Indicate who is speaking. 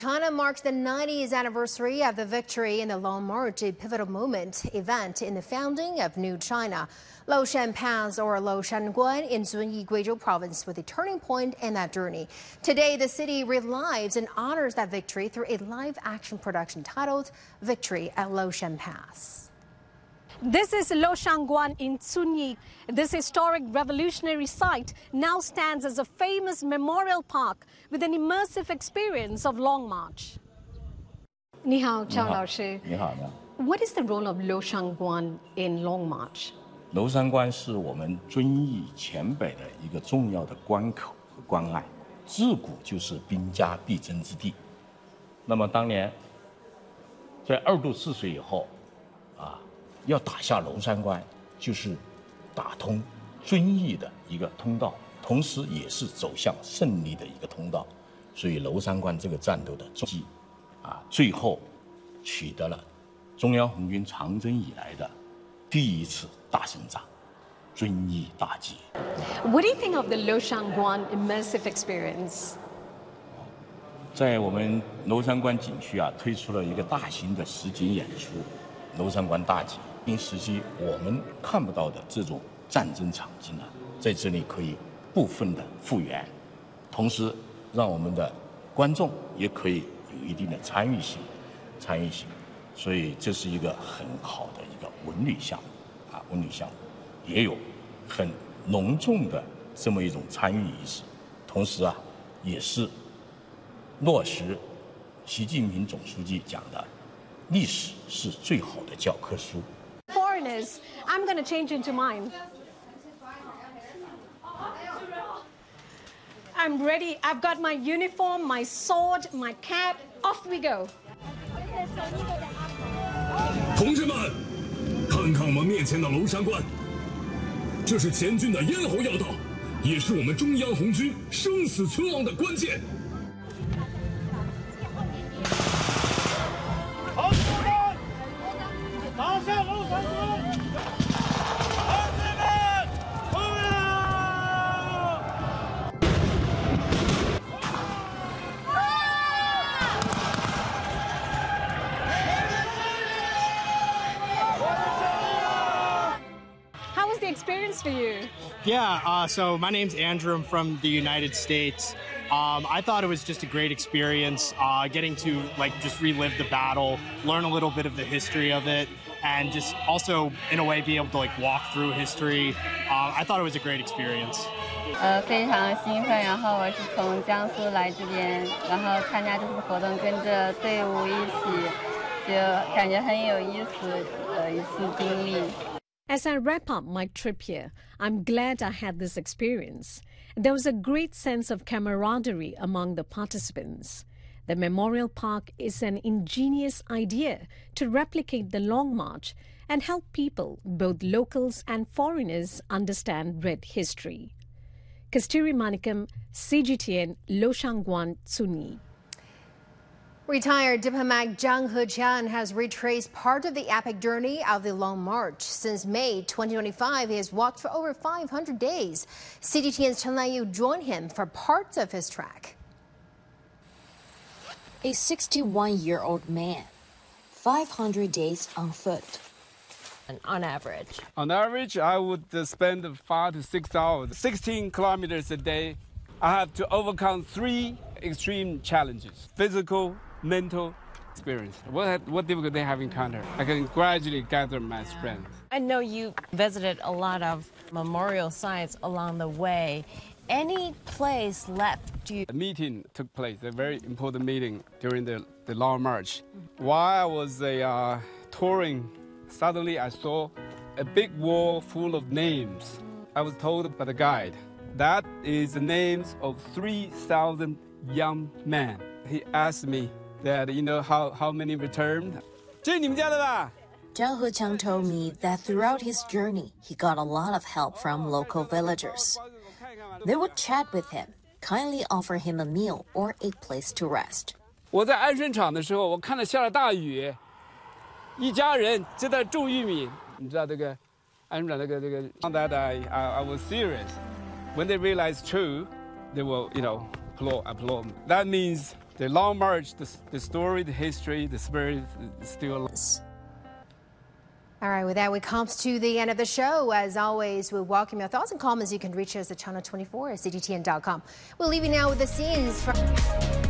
Speaker 1: China marks the 90th anniversary of the victory in the Long March, a pivotal event in the founding of New China. Loushan Pass, or Loushanguan, in Zunyi, Guizhou Province, was a turning point in that journey. Today, the city relives and honors that victory through a live-action production titled Victory at Loushan Pass.
Speaker 2: This is Loushanguan in Zunyi. This historic revolutionary site now stands as a famous memorial park with an immersive experience of Long March. 你好，张老师。
Speaker 3: 你好。
Speaker 2: What is the role of Loushanguan in Long March?
Speaker 3: 娄山关是我们遵义黔北的一个重要的关口和关隘，自古就是兵家必争之地。那么当年在2度治水以后，要打下娄山关，就是打通遵义的一个通道，同时也是走向胜利的一个通道。所以娄山关这个战斗的终绩，最后取得了中央红军长征以来的第一次大胜仗——遵义大捷。
Speaker 2: What do you think of the Loushanguan immersive experience?
Speaker 3: 在我们娄山关景区推出了一个大型的实景演出——娄山关大捷。实际我们看不到的这种战争场景在这里可以部分的复原，同时让我们的观众也可以有一定的参与性。所以这是一个很好的一个文旅项目也有很隆重的这么一种参与仪式，同时也是落实习近平总书记讲的历史是最好的教科书。
Speaker 2: Foreigners, I'm going to change into mine. I'm ready. I've got my uniform, my sword, my cap. Off we go.
Speaker 4: 同志们，看看我们面前的娄山关，这是前军的咽喉要道，也是我们中央红军生死存亡的关键。
Speaker 2: How was the experience for you?
Speaker 5: Yeah, so my name's Andrew. I'm from the United States. I thought it was just a great experience, getting to just relive the battle, learn a little bit of the history of it, and just also in a way be able to walk through history. I thought it was a great experience.
Speaker 6: 非常兴奋，然后我是从江苏来这边，然后参加这次活动，跟着队伍一起，就感觉很有意思的一次经历。
Speaker 2: As I wrap up my trip here, I'm glad I had this experience. There was a great sense of camaraderie among the participants. The memorial park is an ingenious idea to replicate the Long March and help people, both locals and foreigners, understand Red history. Kasturi Manikam, CGTN, Loushanguan, Zunyi.
Speaker 1: Retired diplomat Zhang Heqian has retraced part of the epic journey of the Long March. Since May 2025, he has walked for over 500 days. CGTN's Chen Lanyu joined him for parts of his trek.
Speaker 7: A 61-year-old man, 500 days on foot.
Speaker 8: On average?
Speaker 9: On average, I would spend 5 to 6 hours, 16 kilometers a day. I have to overcome 3 extreme challenges: physical, mental, experience. What difficulty I have encountered? I can gradually gather my strength.
Speaker 8: I know you visited a lot of memorial sites along the way. Any place left you?
Speaker 9: A meeting took place, a very important meeting during the Long March. While I was touring, suddenly I saw a big wall full of names. I was told by the guide that is the names of 3,000 young men. He asked me that, how many returned? 这是你们家的吧?
Speaker 7: Zhang Heqian told me that throughout his journey, he got a lot of help from local villagers. They would chat with him, kindly offer him a meal or a place to rest.
Speaker 9: 我在安顺场的时候，我看到下了大雨，一家人正在种玉米。你知道这个安顺场这个 that I was serious. When they realized true, they will, applaud. That means The Long March, the story, the history, the spirit is still alive.
Speaker 1: All right, with that, we come to the end of the show. As always, we welcome your thoughts and comments. You can reach us at channel24 at cgtn.com. We'll leave you now with the scenes from